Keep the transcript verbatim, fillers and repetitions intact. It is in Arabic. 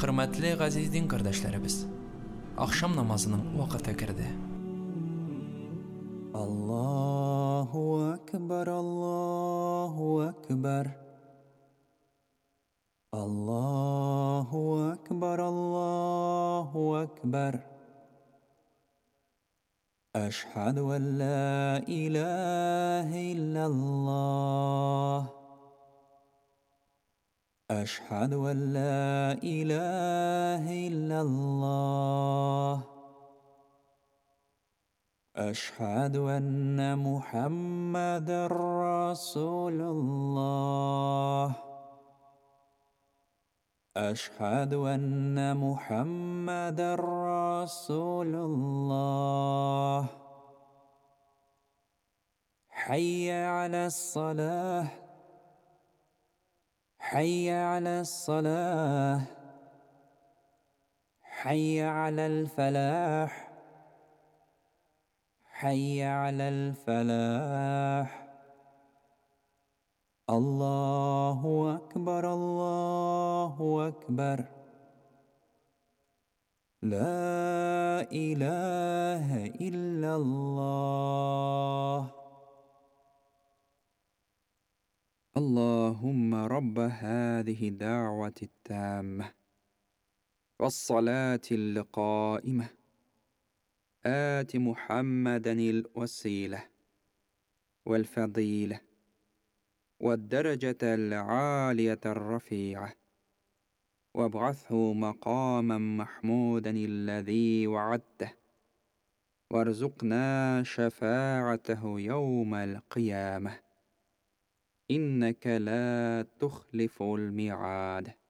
Hürmetli gaziz din kardeşlerimiz, akşam namazının vakti kirdi. Allahu Ekber, Allahu Ekber. Allahu Ekber, Allahu Ekber. Eşhedü en la ilahe illallah. أشهد أن لا إله إلا الله. أشهد أن محمدًا رسول الله. أشهد أن محمدًا رسول الله. حي على الصلاة. حي على الصلاة. حي على الفلاح. حي على الفلاح. الله أكبر، الله أكبر. لا إله إلا الله. اللهم رب هذه الدعوة التامة والصلاة القائمة آت محمدًا الوسيلة والفضيلة والدرجة العالية الرفيعة وابعثه مقامًا محمودًا الذي وعدته وارزقنا شفاعته يوم القيامة إنك لا تخلف الميعاد.